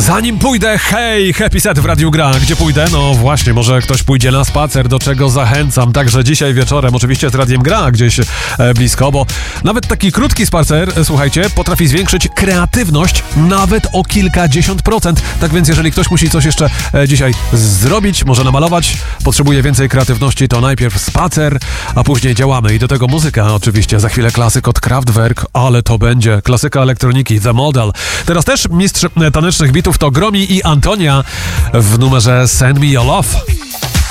Zanim pójdę, hej, Happy Set w Radiu Gra. Gdzie pójdę? No właśnie, może ktoś pójdzie na spacer, do czego zachęcam. Także dzisiaj wieczorem, oczywiście z Radiem Gra gdzieś blisko, bo nawet taki krótki spacer, słuchajcie, potrafi zwiększyć kreatywność nawet o kilkadziesiąt procent. Tak więc jeżeli ktoś musi coś jeszcze dzisiaj zrobić, może namalować, potrzebuje więcej kreatywności, to najpierw spacer, a później działamy. I do tego muzyka oczywiście. Za chwilę klasyk od Kraftwerk, ale to będzie klasyka elektroniki, The Model. Teraz też mistrz tanecznych bitów to Gromi i Antonia w numerze Send Me Your Love.